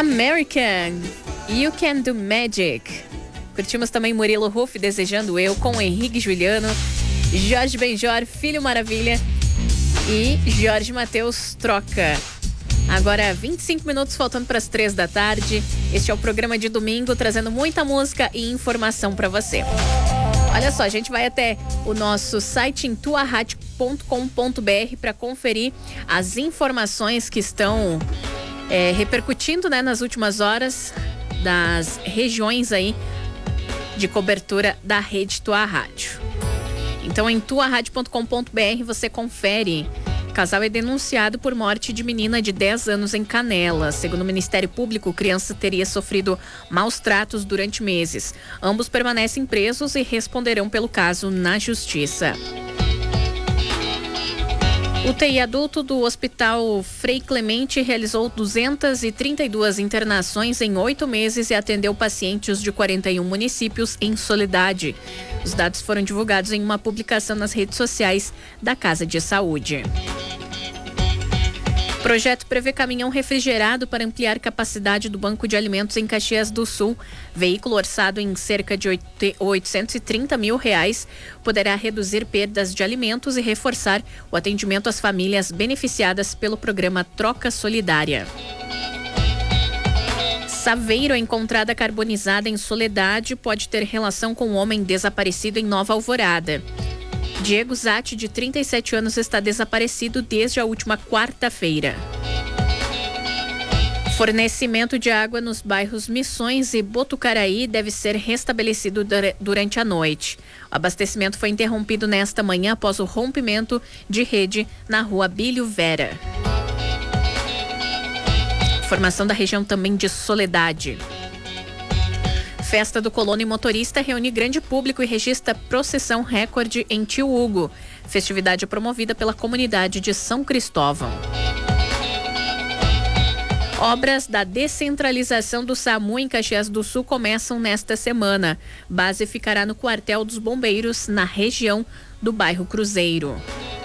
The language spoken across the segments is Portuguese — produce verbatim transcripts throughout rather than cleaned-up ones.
American, You Can Do Magic. Curtimos também Murilo Huff, Desejando Eu, com Henrique Juliano, Jorge Benjor, Filho Maravilha e Jorge Mateus, Troca. Agora vinte e cinco minutos faltando para as três da tarde. Este é o programa de domingo, trazendo muita música e informação para você. Olha só, a gente vai até o nosso site em tua rádio ponto com ponto br para conferir as informações que estão é, repercutindo, né, nas últimas horas das regiões aí de cobertura da rede Tua Rádio. Então, em tua rádio ponto com ponto br você confere. Casal é denunciado por morte de menina de dez anos em Canelas. Segundo o Ministério Público, a criança teria sofrido maus tratos durante meses. Ambos permanecem presos e responderão pelo caso na Justiça. U T I adulto do Hospital Frei Clemente realizou duzentas e trinta e duas internações em oito meses e atendeu pacientes de quarenta e um municípios em Soledade. Os dados foram divulgados em uma publicação nas redes sociais da Casa de Saúde. O projeto prevê caminhão refrigerado para ampliar capacidade do Banco de Alimentos em Caxias do Sul. Veículo orçado em cerca de oitocentos e trinta mil reais poderá reduzir perdas de alimentos e reforçar o atendimento às famílias beneficiadas pelo programa Troca Solidária. Saveiro, encontrada carbonizada em Soledade, pode ter relação com um homem desaparecido em Nova Alvorada. Diego Zatti, de trinta e sete anos, está desaparecido desde a última quarta-feira. Fornecimento de água nos bairros Missões e Botucaraí deve ser restabelecido durante a noite. O abastecimento foi interrompido nesta manhã após o rompimento de rede na rua Bílio Vera. Informação da região também de Soledade. Festa do Colono e Motorista reúne grande público e registra procissão recorde em Tio Hugo. Festividade promovida pela comunidade de São Cristóvão. Obras da descentralização do SAMU em Caxias do Sul começam nesta semana. Base ficará no quartel dos bombeiros, na região do bairro Cruzeiro.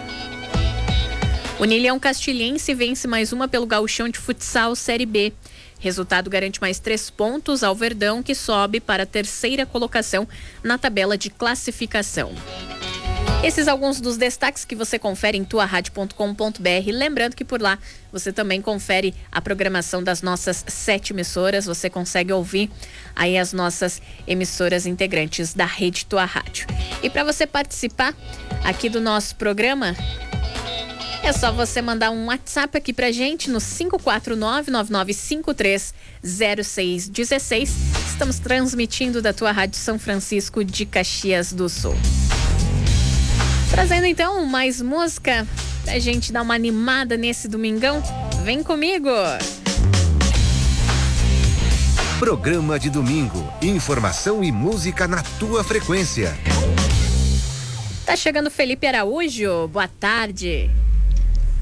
Unilhão Castilhense vence mais uma pelo Gauchão de Futsal Série B. Resultado garante mais três pontos ao Verdão, que sobe para a terceira colocação na tabela de classificação. Esses alguns dos destaques que você confere em tua rádio ponto com ponto br. Lembrando que por lá você também confere a programação das nossas sete emissoras. Você consegue ouvir aí as nossas emissoras integrantes da rede Tua Rádio. E para você participar aqui do nosso programa, é só você mandar um WhatsApp aqui pra gente no cinco quatro nove, nove nove cinco três, zero seis um seis. Estamos transmitindo da Tua Rádio São Francisco de Caxias do Sul. Trazendo então mais música pra gente dar uma animada nesse domingão. Vem comigo! Programa de domingo. Informação e música na tua frequência. Tá chegando Felipe Araújo. Boa tarde.